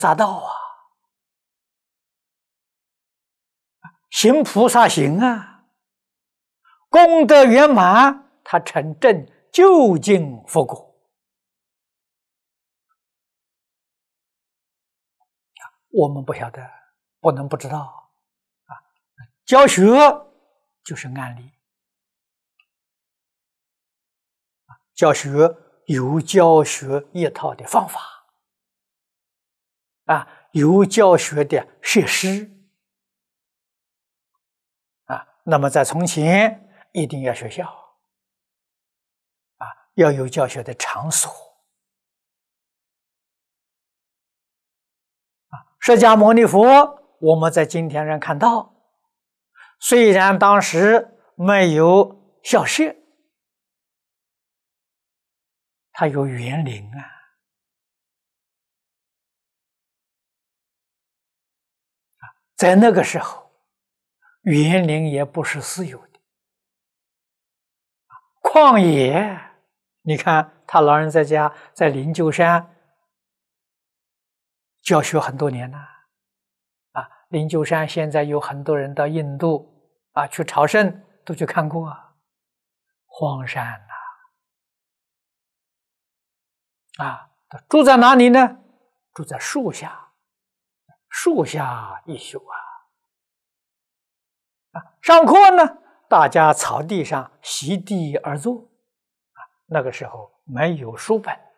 萨道啊，行菩萨行啊，功德圆满，他成正究竟佛果。我们不晓得，不能不知道啊。教学就是案例啊，教学有教学一套的方法啊，有教学的设施啊。那么在从前一定要学校啊，要有教学的场所啊。释迦牟尼佛，我们在经典上看到，虽然当时没有校舍，它有园林啊。在那个时候，园林也不是私有的，旷野。你看他老人在家，在灵鹫山教学很多年了啊。灵鹫山现在有很多人到印度啊去朝圣，都去看过啊。荒山啊，住在哪里呢？住在树下，树下一宿啊。上课呢，大家草地上席地而坐啊。那个时候没有书本啊，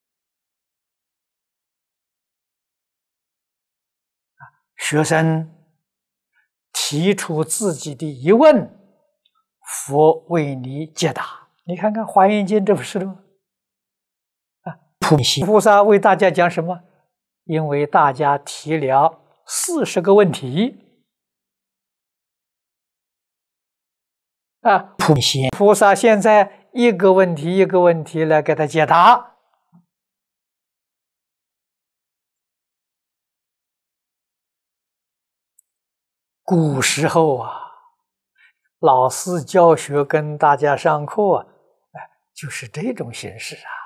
学生提出自己的疑问，佛为你解答。你看看《华严经》，这不是的吗？菩萨为大家讲什么？因为大家提了40个问题啊，菩萨现在一个问题一个问题来给他解答。古时候啊，老师教学跟大家上课就是这种形式啊。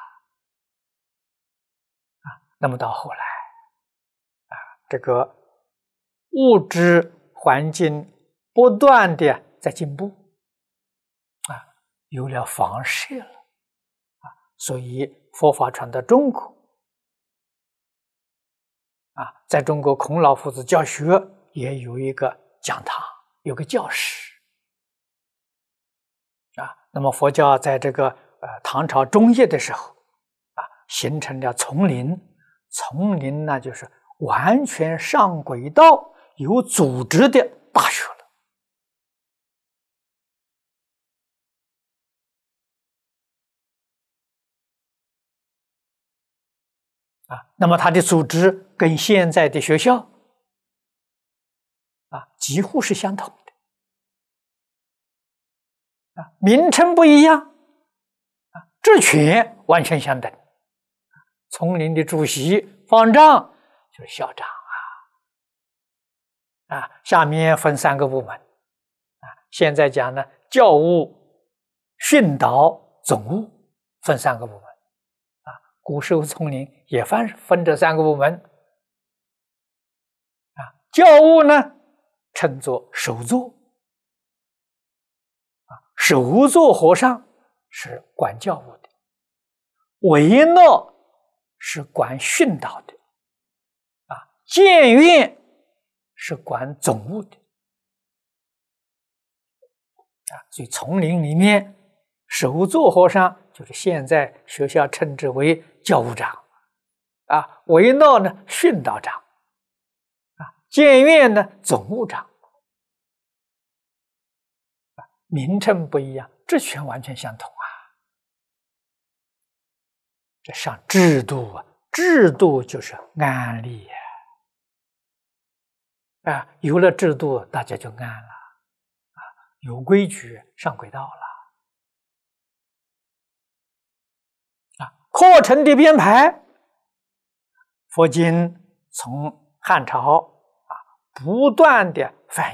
那么到后来啊，这个物质环境不断的在进步啊，有了房舍了啊，所以佛法传到中国啊，在中国孔老夫子教学也有一个讲堂，有个教室啊。那么佛教在这个唐朝中叶的时候啊，形成了丛林。丛林呢，就是完全上轨道、有组织的大学了啊。那么它的组织跟现在的学校啊几乎是相同的啊，名称不一样啊，职权完全相等。丛林的主席方丈就是校长啊，下面分3个部门啊。现在讲呢，教务、训导、总务分3个部门啊。古时候丛林也分这3个部门啊。教务呢称作首座啊，首座和尚是管教务的，维诺是管训导的啊，监院是管总务的啊。所以丛林里面，首座和尚就是现在学校称之为教务长啊，维诺呢训导长啊，监院呢总务长啊，名称不一样，职权完全相同啊。这上制度啊，制度就是安立啊，有了制度，大家就安了啊，有规矩，上轨道了啊。课程的编排，佛经从汉朝啊不断的翻译，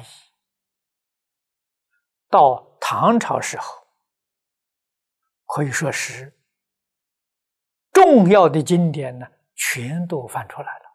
到唐朝时候，可以说是重要的经典呢，全都翻出来了